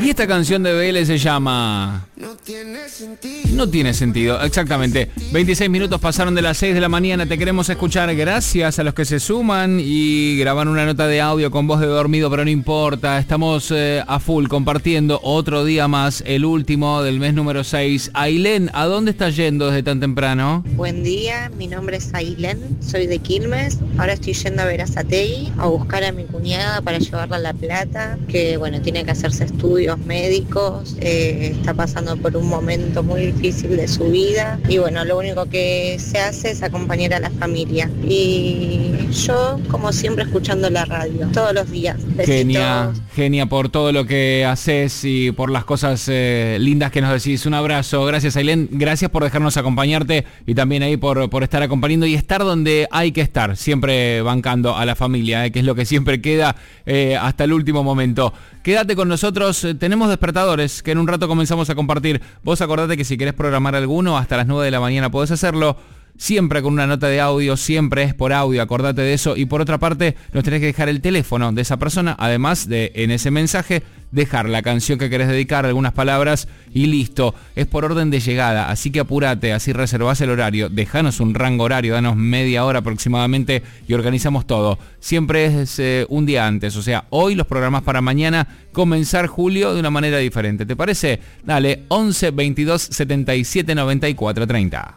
Y esta canción de BL se llama... No tiene sentido, exactamente. 26 minutos pasaron de las 6 de la mañana. Te queremos escuchar. Gracias a los que se suman y graban una nota de audio con voz de dormido, pero no importa. Estamos a full compartiendo otro día más, el último del mes número 6. Ailén, ¿a dónde estás yendo desde tan temprano? Buen día, mi nombre es Ailén, soy de Quilmes. Ahora estoy yendo a Berazategui a buscar a mi cuñada para llevarla a La Plata, que bueno, tiene que hacerse estudios médicos, está pasando por un momento muy difícil de su vida y bueno, lo único que se hace es acompañar a la familia. Y yo, como siempre, escuchando la radio todos los días. Besitos. Genia por todo lo que haces y por las cosas lindas que nos decís. Un abrazo, gracias Ailén, gracias por dejarnos acompañarte y también ahí por estar acompañando y estar donde hay que estar, siempre bancando a la familia, que es lo que siempre queda hasta el último momento. Quédate con nosotros, tenemos despertadores que en un rato comenzamos a compartir. Vos acordate que si querés programar alguno hasta las 9 de la mañana podés hacerlo. Siempre con una nota de audio, siempre es por audio, acordate de eso. Y por otra parte, nos tenés que dejar el teléfono de esa persona, además de en ese mensaje, dejar la canción que querés dedicar, algunas palabras y listo. Es por orden de llegada, así que apurate, así reservás el horario, dejanos un rango horario, danos media hora aproximadamente y organizamos todo. Siempre es un día antes, o sea, hoy los programas para mañana, comenzar julio de una manera diferente. ¿Te parece? Dale, 11 22 77 94 30.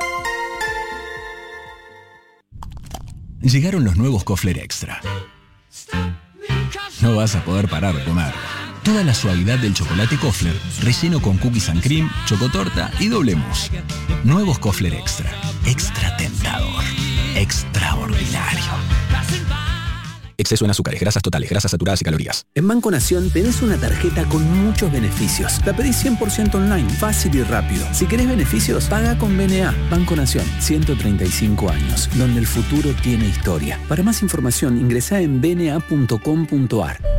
Llegaron los nuevos Kofler Extra. No vas a poder parar de comer. Toda la suavidad del chocolate Kofler, relleno con cookies and cream, chocotorta y doble mousse. Nuevos Kofler Extra. Extra tentador. Extraordinario. Exceso en azúcares, grasas totales, grasas saturadas y calorías. En Banco Nación tenés una tarjeta con muchos beneficios. La pedís 100% online, fácil y rápido. Si querés beneficios, paga con BNA. Banco Nación, 135 años, donde el futuro tiene historia. Para más información, ingresá en bna.com.ar.